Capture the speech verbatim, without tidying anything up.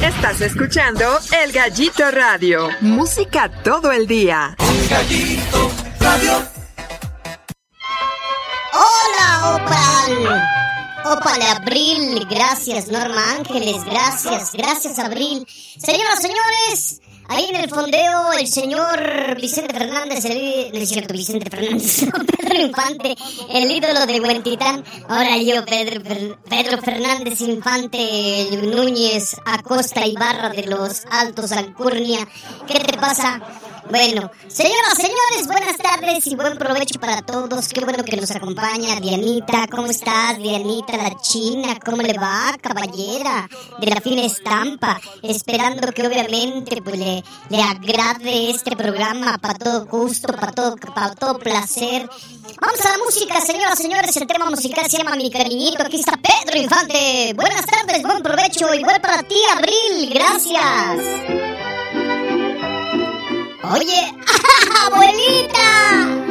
Estás escuchando El Gallito Radio. Música todo el día. El Gallito Radio. Hola, Opal. Opal Abril, gracias Norma Ángeles, gracias, gracias Abril. Señoras, señores, ahí en el fondeo el señor Vicente Fernández, el, no es cierto, Vicente Fernández, no, Pedro Infante, el ídolo de Huentitán. Ahora yo, Pedro, Pedro Fernández Infante Núñez Acosta Ibarra de los Altos Alcurnia. ¿Qué te pasa? Bueno, señoras, señores, buenas tardes y buen provecho para todos. Qué bueno que nos acompaña Dianita. ¿Cómo estás, Dianita, la china? ¿Cómo le va, caballera de la fina estampa? Esperando que obviamente pues, le, le agrade este programa para todo gusto, para todo, para todo placer. Vamos a la música, señoras, señores. El tema musical se llama Mi Cariñito. Aquí está Pedro Infante. Buenas tardes, buen provecho. Igual para ti, Abril. Gracias. Oye, abuelita.